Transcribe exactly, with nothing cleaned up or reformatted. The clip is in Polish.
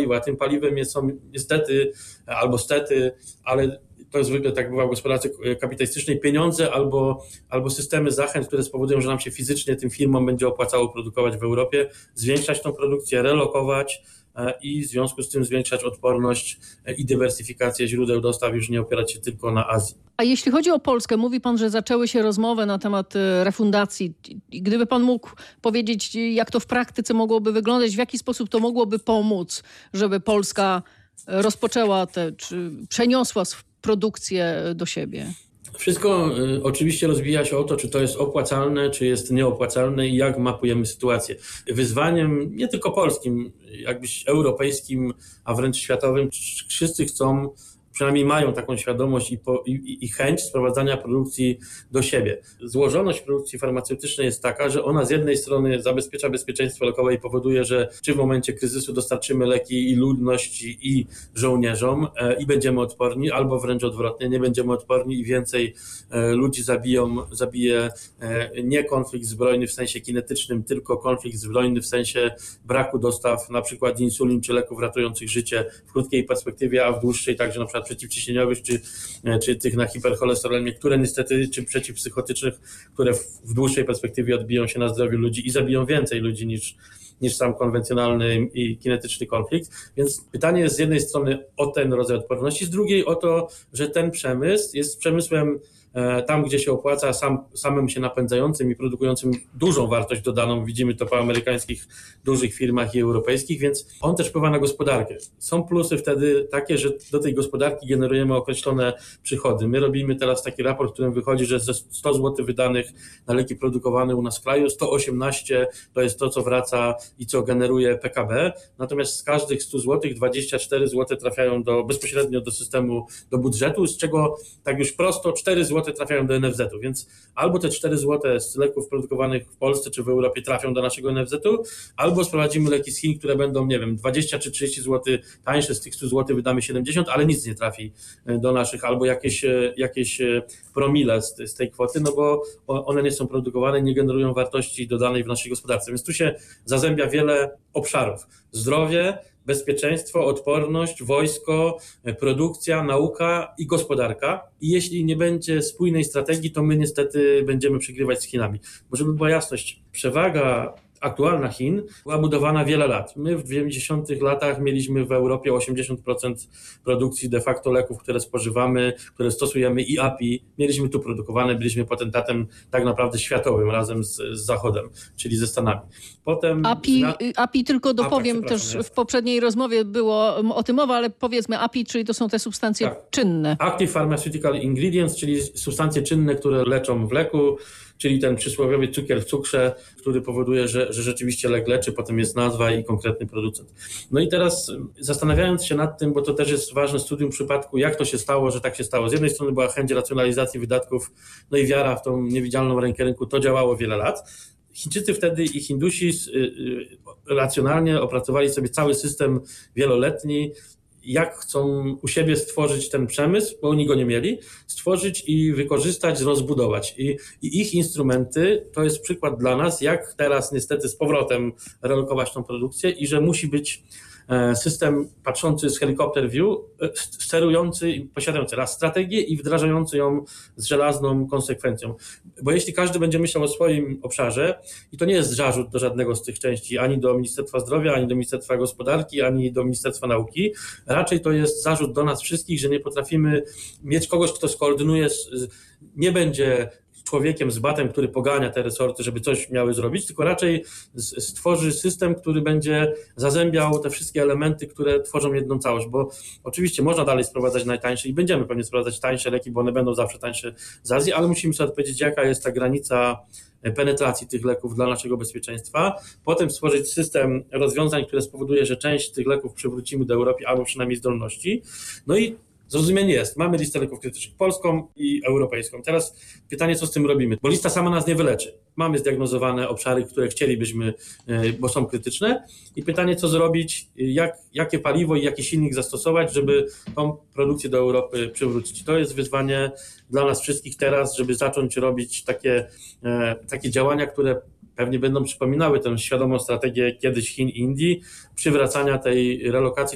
paliwa. Tym paliwem są niestety albo stety, ale to zwykle tak bywa w gospodarce kapitalistycznej, pieniądze albo, albo systemy zachęt, które spowodują, że nam się fizycznie tym firmom będzie opłacało produkować w Europie, zwiększać tą produkcję, relokować i w związku z tym zwiększać odporność i dywersyfikację źródeł dostaw, już nie opierać się tylko na Azji. A jeśli chodzi o Polskę, mówi pan, że zaczęły się rozmowy na temat refundacji. Gdyby pan mógł powiedzieć, jak to w praktyce mogłoby wyglądać, w jaki sposób to mogłoby pomóc, żeby Polska rozpoczęła te, czy przeniosła produkcję do siebie? Wszystko y, oczywiście rozbija się o to, czy to jest opłacalne, czy jest nieopłacalne i jak mapujemy sytuację. Wyzwaniem nie tylko polskim, jakby europejskim, a wręcz światowym, wszyscy chcą, przynajmniej mają taką świadomość i, po, i, i chęć sprowadzania produkcji do siebie. Złożoność produkcji farmaceutycznej jest taka, że ona z jednej strony zabezpiecza bezpieczeństwo lekowe i powoduje, że czy w momencie kryzysu dostarczymy leki i ludności, i żołnierzom e, i będziemy odporni, albo wręcz odwrotnie, nie będziemy odporni i więcej e, ludzi zabiją, zabije e, nie konflikt zbrojny w sensie kinetycznym, tylko konflikt zbrojny w sensie braku dostaw na przykład insulin czy leków ratujących życie w krótkiej perspektywie, a w dłuższej także na przykład przeciwciśnieniowych, czy, czy tych na hipercholesterolemię, które niestety, czy przeciwpsychotycznych, które w, w dłuższej perspektywie odbiją się na zdrowiu ludzi i zabiją więcej ludzi niż, niż sam konwencjonalny i kinetyczny konflikt. Więc pytanie jest z jednej strony o ten rodzaj odporności, z drugiej o to, że ten przemysł jest przemysłem tam, gdzie się opłaca, sam, samym się napędzającym i produkującym dużą wartość dodaną. Widzimy to po amerykańskich dużych firmach i europejskich, więc on też wpływa na gospodarkę. Są plusy wtedy takie, że do tej gospodarki generujemy określone przychody. My robimy teraz taki raport, w którym wychodzi, że ze sto złotych wydanych na leki produkowane u nas w kraju, sto osiemnaście to jest to, co wraca i co generuje P K B. Natomiast z każdych stu złotych dwadzieścia cztery złote trafiają do, bezpośrednio do systemu, do budżetu, z czego tak już prosto cztery złote trafiają do N F Z-u, więc albo te cztery złote z leków produkowanych w Polsce czy w Europie trafią do naszego N F Z-u, albo sprowadzimy leki z Chin, które będą, nie wiem, dwadzieścia czy trzydzieści złotych tańsze, z tych stu złotych wydamy siedemdziesiąt, ale nic nie trafi do naszych, albo jakieś, jakieś promile z, z tej kwoty, no bo one nie są produkowane, nie generują wartości dodanej w naszej gospodarce, więc tu się zazębia wiele obszarów. Zdrowie, bezpieczeństwo, odporność, wojsko, produkcja, nauka i gospodarka. I jeśli nie będzie spójnej strategii, to my niestety będziemy przegrywać z Chinami. Bo żeby była jasność, przewaga aktualna Chin była budowana wiele lat. My w dziewięćdziesiątych latach mieliśmy w Europie osiemdziesiąt procent produkcji de facto leków, które spożywamy, które stosujemy i A P I. Mieliśmy tu produkowane, byliśmy potentatem tak naprawdę światowym razem z, z Zachodem, czyli ze Stanami. Potem A P I, A P I tylko dopowiem, A P I, też w poprzedniej rozmowie było o tym mowa, ale powiedzmy A P I, czyli to są te substancje tak. czynne. Active Pharmaceutical Ingredients, czyli substancje czynne, które leczą w leku, czyli ten przysłowiowy cukier w cukrze, który powoduje, że, że rzeczywiście lek leczy, potem jest nazwa i konkretny producent. No i teraz zastanawiając się nad tym, bo to też jest ważne studium przypadku, jak to się stało, że tak się stało. Z jednej strony była chęć racjonalizacji wydatków, no i wiara w tą niewidzialną rękę rynku, to działało wiele lat. Chińczycy wtedy i Hindusi racjonalnie opracowali sobie cały system wieloletni, jak chcą u siebie stworzyć ten przemysł, bo oni go nie mieli, stworzyć i wykorzystać, rozbudować. I, i ich instrumenty to jest przykład dla nas, jak teraz niestety z powrotem relokować tą produkcję i że musi być system patrzący z helicopter view, sterujący i posiadający raz strategię i wdrażający ją z żelazną konsekwencją. Bo jeśli każdy będzie myślał o swoim obszarze, i to nie jest zarzut do żadnego z tych części, ani do Ministerstwa Zdrowia, ani do Ministerstwa Gospodarki, ani do Ministerstwa Nauki, raczej to jest zarzut do nas wszystkich, że nie potrafimy mieć kogoś, kto skoordynuje, nie będzie człowiekiem z batem, który pogania te resorty, żeby coś miały zrobić, tylko raczej stworzy system, który będzie zazębiał te wszystkie elementy, które tworzą jedną całość, bo oczywiście można dalej sprowadzać najtańsze i będziemy pewnie sprowadzać tańsze leki, bo one będą zawsze tańsze z Azji, ale musimy sobie odpowiedzieć, jaka jest ta granica penetracji tych leków dla naszego bezpieczeństwa, potem stworzyć system rozwiązań, które spowoduje, że część tych leków przywrócimy do Europy albo przynajmniej zdolności, no i zrozumienie jest. Mamy listę leków krytycznych polską i europejską. Teraz pytanie, co z tym robimy? Bo lista sama nas nie wyleczy. Mamy zdiagnozowane obszary, które chcielibyśmy, bo są krytyczne i pytanie, co zrobić, jak, jakie paliwo i jaki silnik zastosować, żeby tą produkcję do Europy przywrócić. To jest wyzwanie dla nas wszystkich teraz, żeby zacząć robić takie, takie działania, które pewnie będą przypominały tę świadomą strategię kiedyś Chin i Indii, przywracania tej relokacji